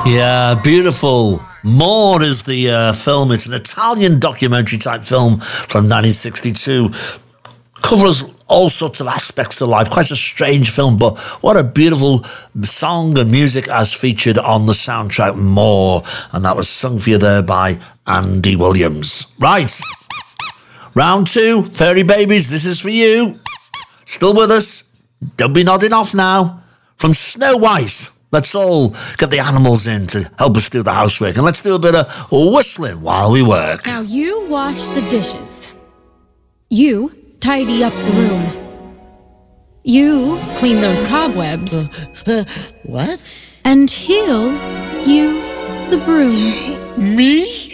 Yeah, beautiful. More is the film. It's an Italian documentary type film from 1962. Covers all sorts of aspects of life. Quite a strange film, but what a beautiful song and music as featured on the soundtrack, More. And that was sung for you there by Andy Williams. Right. Round two, Fairy Babies, this is for you. Still with us? Don't be nodding off now. From Snow White. Let's all get the animals in to help us do the housework. And let's do a bit of whistling while we work. Now you wash the dishes. You tidy up the room. You clean those cobwebs. What? And he'll use the broom. Me?